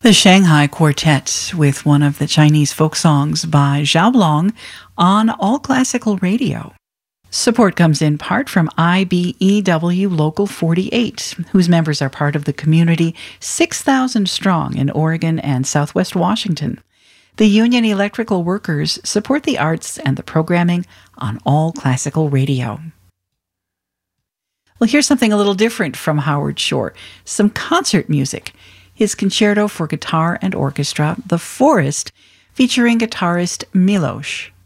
The Shanghai Quartet with one of the Chinese folk songs by Xiaolong on All Classical Radio. Support comes in part from IBEW Local 48, whose members are part of the community 6,000 strong in Oregon and Southwest Washington. The Union Electrical Workers support the arts and the programming on All Classical Radio. Well, here's something a little different from Howard Shore, some concert music. His concerto for guitar and orchestra, The Forest, featuring guitarist Milosh.